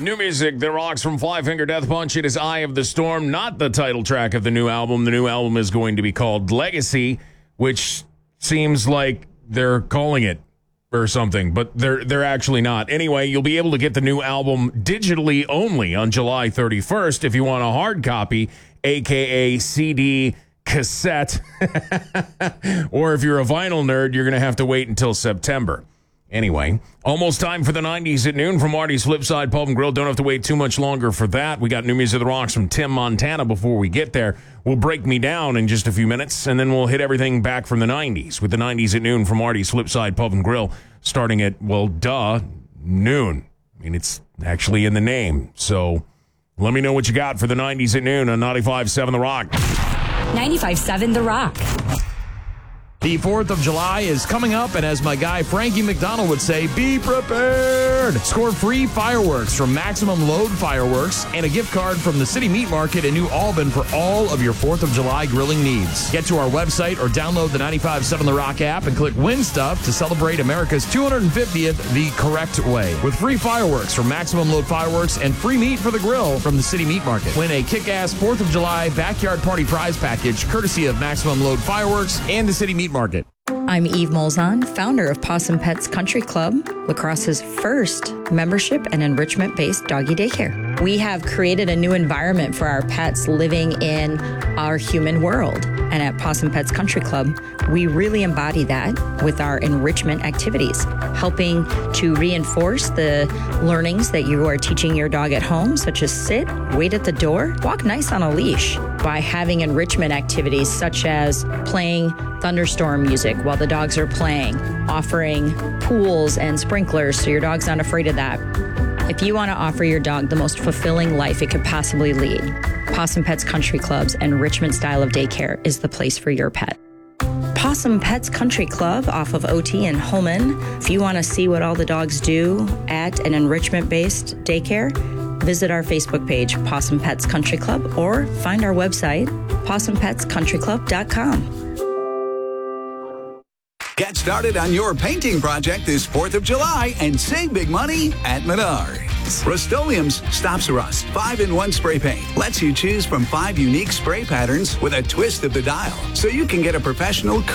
New music that rocks from Five Finger Death Punch. It is Eye of the Storm, not the title track of the new album. The new album is going to be called Legacy, which seems like they're calling it or something, but they're actually not. Anyway, you'll be able to get the new album digitally only on July 31st if you want a hard copy, aka CD, cassette, or if you're a vinyl nerd, you're going to have to wait until September. Anyway, almost time for the 90s at noon from Marty's Flipside Pub and Grill. Don't have to wait too much longer for that. We got new music that rocks from Tim Montana before we get there. We'll break me down in just a few minutes, and then we'll hit everything back from the 90s with the 90s at noon from Marty's Flipside Pub and Grill, starting at, noon. I mean, it's actually in the name. So let me know what you got for the 90s at noon on 95.7 The Rock. 95.7 The Rock. The 4th of July is coming up, and as my guy Frankie McDonald would say, be prepared. Score free fireworks from Maximum Load Fireworks and a gift card from the City Meat Market in New Albin for all of your 4th of July grilling needs. Get to our website or download the 95.7 The Rock app and click Win Stuff to celebrate America's 250th the correct way. With free fireworks from Maximum Load Fireworks and free meat for the grill from the City Meat Market. Win a kick-ass 4th of July backyard party prize package courtesy of Maximum Load Fireworks and the City Meat Market. I'm Eve Molzon, founder of Possum Pets Country Club, La Crosse's first membership and enrichment-based doggy daycare. We have created a new environment for our pets living in our human world. And at Possum Pets Country Club, we really embody that with our enrichment activities, helping to reinforce the learnings that you are teaching your dog at home, such as sit, wait at the door, walk nice on a leash, by having enrichment activities such as playing thunderstorm music while the dogs are playing, offering pools and sprinklers so your dog's not afraid of that. If you want to offer your dog the most fulfilling life it could possibly lead, Possum Pets Country Club's enrichment style of daycare is the place for your pet. Possum Pets Country Club off of OT in Holman. If you want to see what all the dogs do at an enrichment-based daycare, visit our Facebook page, Possum Pets Country Club, or find our website, possumpetscountryclub.com. Get started on your painting project this 4th of July and save big money at Menards. Rust-Oleum's Stops Rust 5-in-1 spray paint lets you choose from 5 unique spray patterns with a twist of the dial, so you can get a professional